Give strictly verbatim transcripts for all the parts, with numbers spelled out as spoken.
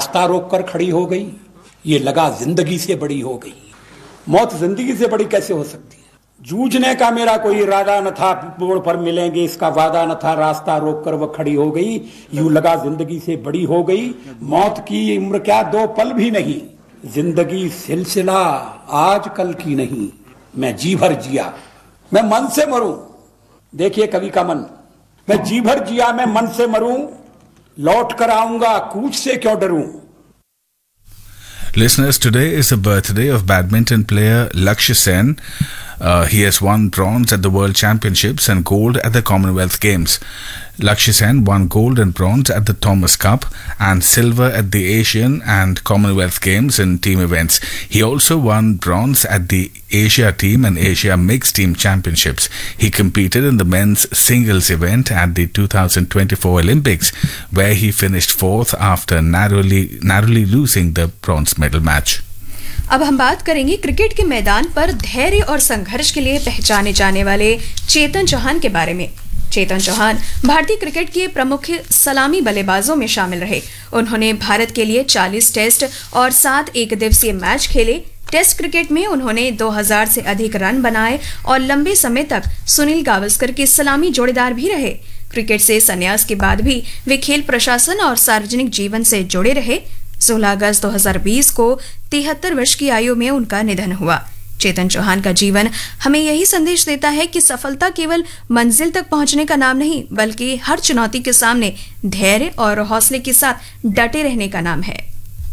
रास्ता रोक कर खड़ी हो गई, ये लगा जिंदगी से बड़ी हो गई। मौत जिंदगी से बड़ी कैसे हो सकती है? जूझने का मेरा कोई इरादा न था, मोड़ पर मिलेंगे इसका वादा न था, रास्ता रोक कर वो खड़ी हो गई, यूं लगा जिंदगी से बड़ी हो गई। मौत की उम्र क्या दो पल भी नहीं, जिंदगी सिलसिला आज कल की नहीं। मैं जी भर जिया मैं मन से मरूं, देखिए कवि का मन, मैं जी भर जिया मैं मन से मरूं, लौट कर आऊंगा कूच से क्यों डरूं। Listeners, today is the birthday of badminton player Lakshya Sen. Uh, he has won bronze at the World Championships and gold at the Commonwealth Games. Lakshya Sen won gold and bronze at the Thomas Cup and silver at the Asian and Commonwealth Games in team events. He also won bronze at the Asia Team and Asia Mixed Team Championships. He competed in the men's singles event at the two thousand twenty-four Olympics, where he finished fourth after narrowly narrowly losing the bronze medal match. अब हम बात करेंगे cricket के मैदान पर धैर्य और संघर्ष के लिए पहचाने जाने वाले चेतन चौहान के बारे में। चेतन चौहान भारतीय क्रिकेट के प्रमुख सलामी बल्लेबाजों में शामिल रहे। उन्होंने भारत के लिए चालीस टेस्ट और सात एक दिवसीय मैच खेले। टेस्ट क्रिकेट में उन्होंने दो हज़ार से अधिक रन बनाए और लंबे समय तक सुनील गावस्कर के सलामी जोड़ीदार भी रहे। क्रिकेट से संन्यास के बाद भी वे खेल प्रशासन और सार्वजनिक जीवन से जुड़े रहे। सोलह अगस्त दो हज़ार बीस को तिहत्तर वर्ष की आयु में उनका निधन हुआ। चेतन चौहान का जीवन हमें यही संदेश देता है कि सफलता केवल मंजिल तक पहुंचने का नाम नहीं, बल्कि हर चुनौती के सामने धैर्य और हौसले के साथ डटे रहने का नाम है।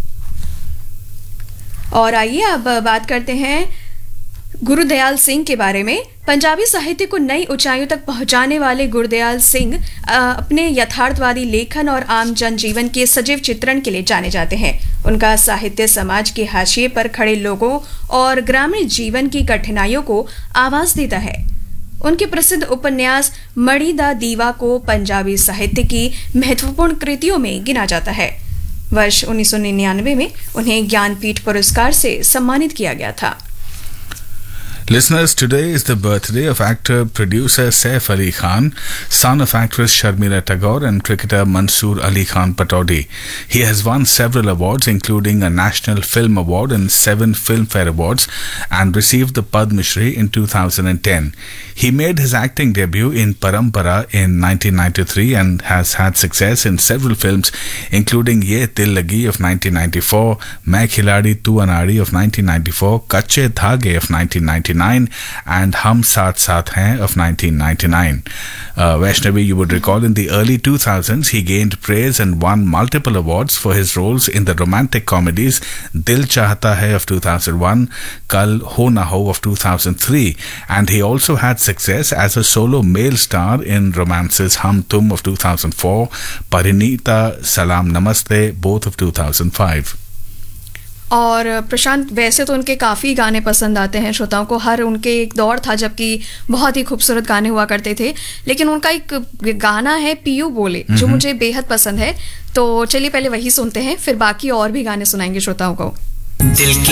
और आइए अब बात करते हैं गुरुदयाल सिंह के बारे में। पंजाबी साहित्य को नई ऊंचाइयों तक पहुंचाने वाले गुरुदयाल सिंह अपने यथार्थवादी लेखन और आम जनजीवन के सजीव चित्रण के लिए जाने जाते हैं। उनका साहित्य समाज के हाशिए पर खड़े लोगों और ग्रामीण जीवन की कठिनाइयों को आवाज देता है। उनके प्रसिद्ध उपन्यास मड़ी दा दीवा को पंजाबी साहित्य की महत्वपूर्ण कृतियों में गिना जाता है। वर्ष उन्नीस सौ निन्यानवे में उन्हें ज्ञानपीठ पुरस्कार से सम्मानित किया गया था। Listeners, today is the birthday of actor-producer Saif Ali Khan, son of actress Sharmila Tagore and cricketer Mansoor Ali Khan Pataudi. He has won several awards, including a National Film Award and seven Filmfare Awards, and received the Padma Shri in two thousand ten. He made his acting debut in Parampara in nineteen ninety-three and has had success in several films, including Ye Dil Lagi of nineteen ninety-four, Main Khiladi Tu Anari of nineteen ninety-four, Kache Dhage of nineteen ninety-nine, and Hum Saath Saath Hain of nineteen ninety-nine. Uh, Vaishnavi, you would recall in the early two thousands, he gained praise and won multiple awards for his roles in the romantic comedies Dil Chahta Hai of two thousand one, Kal Ho Na Ho of two thousand three, and he also had success as a solo male star in romances Hum Tum of two thousand four, Parinita Salam Namaste, both of two thousand five. और प्रशांत, वैसे तो उनके काफ़ी गाने पसंद आते हैं श्रोताओं को। हर उनके एक दौर था जबकि बहुत ही खूबसूरत गाने हुआ करते थे, लेकिन उनका एक गाना है पीयू बोले जो मुझे बेहद पसंद है। तो चलिए पहले वही सुनते हैं, फिर बाकी और भी गाने सुनाएंगे श्रोताओं को। दिल की